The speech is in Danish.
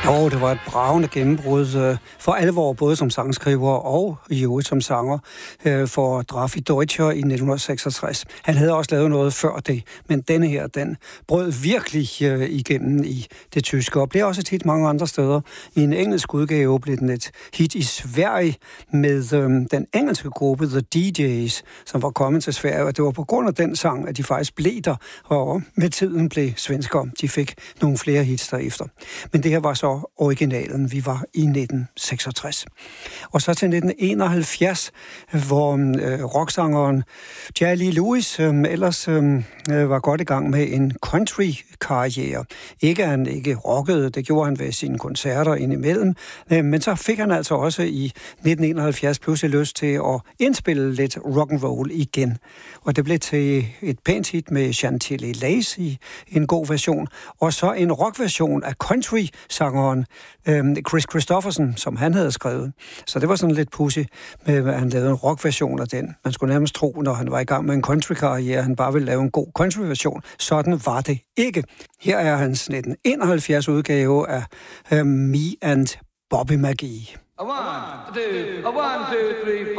Og det var et bragende gennembrud for alvor, både som sangskriver og i øvrigt som sanger for Drafi Deutscher i 1966. Han havde også lavet noget før det, men denne her, den brød virkelig igennem i det tyske, og blev også et hit mange andre steder. I en engelsk udgave blev den et hit i Sverige med den engelske gruppe The DJs, som var kommet til Sverige, og det var på grund af den sang, at de faktisk blev der, og med tiden blev svenskere. De fik nogle flere hits derefter. Men det her var så originalen. Vi var i 1966. Og så til 1971, hvor rocksangeren Jerry Lee Lewis ellers var godt i gang med en country-karriere. Ikke han ikke rockede, det gjorde han ved sine koncerter indimellem, men så fik han altså også i 1971 pludselig lyst til at indspille lidt rock'n'roll igen. Og det blev til et pænt hit med Chantilly Lace i en god version, og så en rockversion af country-sangeren Chris Christopherson, som han havde skrevet. Så det var sådan lidt pudsy, med at han lavede en rockversion af den. Man skulle nærmest tro, når han var i gang med en country-karriere, han bare ville lave en god country-version. Sådan var det ikke. Her er hans 1971 udgave af Me and Bobby McGee. A one, two, three,